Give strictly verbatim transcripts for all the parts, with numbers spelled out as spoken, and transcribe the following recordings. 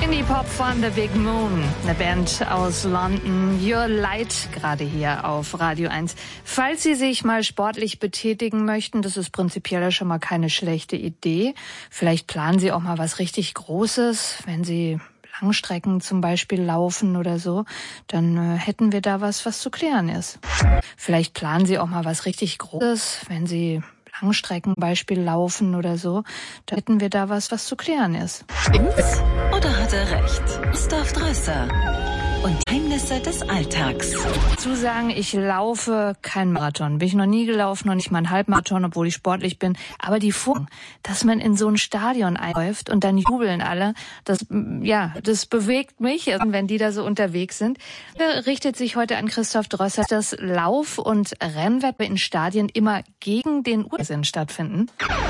Indie-Pop von The Big Moon, eine Band aus London. Your Light gerade hier auf Radio eins. Falls Sie sich mal sportlich betätigen möchten, das ist prinzipiell ja schon mal keine schlechte Idee. Vielleicht planen Sie auch mal was richtig Großes, wenn Sie Langstrecken zum Beispiel laufen oder so, dann äh, hätten wir da was, was zu klären ist. Vielleicht planen Sie auch mal was richtig Großes, wenn Sie Langstrecken zum Beispiel laufen oder so, dann hätten wir da was, was zu klären ist. Stimmt's? Oder hat er recht? Gustav Drösser und Geheimnisse des Alltags. Zu sagen, ich laufe kein Marathon. Bin ich noch nie gelaufen, noch nicht mal einen Halbmarathon, obwohl ich sportlich bin. Aber die Vorstellung, dass man in so ein Stadion einläuft und dann jubeln alle, das, ja, das bewegt mich, wenn die da so unterwegs sind. Da richtet sich heute an Christoph Drösser, dass Lauf- und Rennwettbewerbe in Stadien immer gegen den Uhrzeigersinn stattfinden.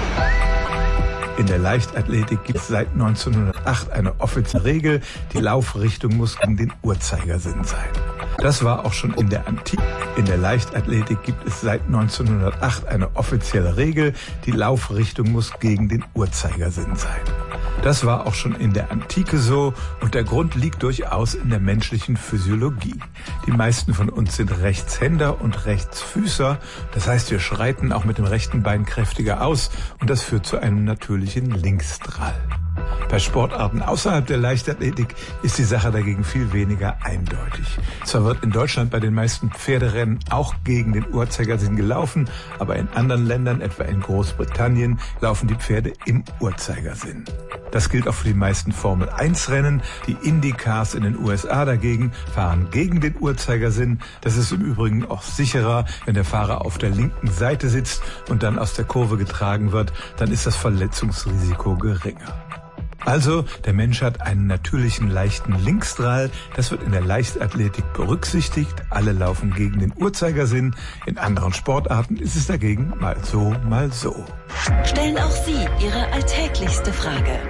In der Leichtathletik gibt es seit neunzehnhundertacht eine offizielle Regel, die Laufrichtung muss gegen den Uhrzeigersinn sein. Das war auch schon in der Antike. In der Leichtathletik gibt es seit neunzehnhundertacht eine offizielle Regel, die Laufrichtung muss gegen den Uhrzeigersinn sein. Das war auch schon in der Antike so und der Grund liegt durchaus in der menschlichen Physiologie. Die meisten von uns sind Rechtshänder und Rechtsfüßer, das heißt, wir schreiten auch mit dem rechten Bein kräftiger aus und das führt zu einem natürlichen Linksdrall. Bei Sportarten außerhalb der Leichtathletik ist die Sache dagegen viel weniger eindeutig. Zwar wird in Deutschland bei den meisten Pferderennen auch gegen den Uhrzeigersinn gelaufen, aber in anderen Ländern, etwa in Großbritannien, laufen die Pferde im Uhrzeigersinn. Das gilt auch für die meisten Formel eins Rennen. Die Indy-Cars in den U S A dagegen fahren gegen den Uhrzeigersinn. Das ist im Übrigen auch sicherer, wenn der Fahrer auf der linken Seite sitzt und dann aus der Kurve getragen wird, dann ist das Verletzungsrisiko geringer. Also, der Mensch hat einen natürlichen leichten Linksdrall. Das wird in der Leichtathletik berücksichtigt. Alle laufen gegen den Uhrzeigersinn. In anderen Sportarten ist es dagegen mal so, mal so. Stellen auch Sie Ihre alltäglichste Frage